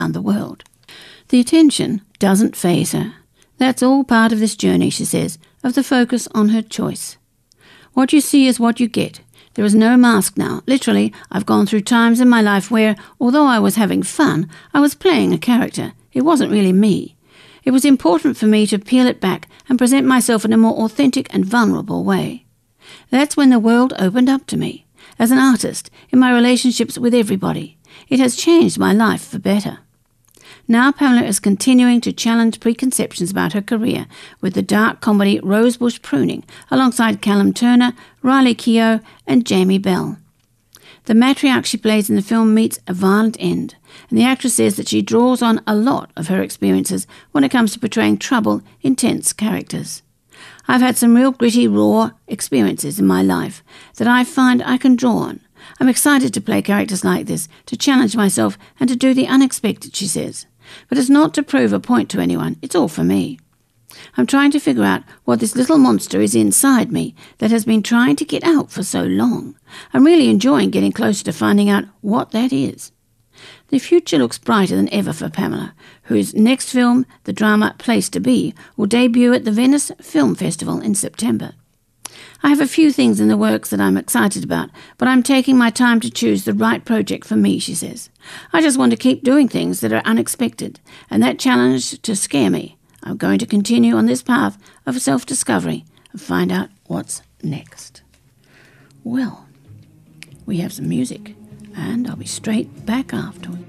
around the world. The attention doesn't faze her. That's all part of this journey, she says, of the focus on her choice. What you see is what you get. There is no mask now. Literally, I've gone through times in my life where, although I was having fun, I was playing a character. It wasn't really me. It was important for me to peel it back and present myself in a more authentic and vulnerable way. That's when the world opened up to me. As an artist, in my relationships with everybody, it has changed my life for better. Now Pamela is continuing to challenge preconceptions about her career with the dark comedy Rosebush Pruning alongside Callum Turner, Riley Keough and Jamie Bell. The matriarch she plays in the film meets a violent end, and the actress says that she draws on a lot of her experiences when it comes to portraying troubled, intense characters. I've had some real gritty, raw experiences in my life that I find I can draw on. I'm excited to play characters like this, to challenge myself and to do the unexpected, she says. But it's not to prove a point to anyone, it's all for me. I'm trying to figure out what this little monster is inside me that has been trying to get out for so long. I'm really enjoying getting closer to finding out what that is. The future looks brighter than ever for Pamela, whose next film, the drama Place to Be, will debut at the Venice Film Festival in September. I have a few things in the works that I'm excited about, but I'm taking my time to choose the right project for me, she says. I just want to keep doing things that are unexpected, and that challenge to scare me. I'm going to continue on this path of self-discovery and find out what's next. Well, we have some music, and I'll be straight back afterwards.